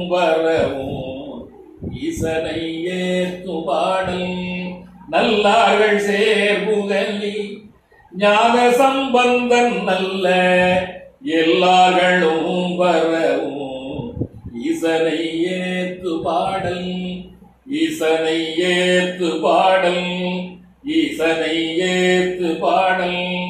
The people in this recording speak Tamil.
வரவும் ஈசனை ஏத்து பாடல் நல்லார்கள் சேர்புகலி ஞான சம்பந்தன் நல்ல எல்லார்களும் வரவும் ஈசனை ஏத்து பாடல் ஈசனை ஏத்து பாடல் ஈசனை ஏத்து பாடல்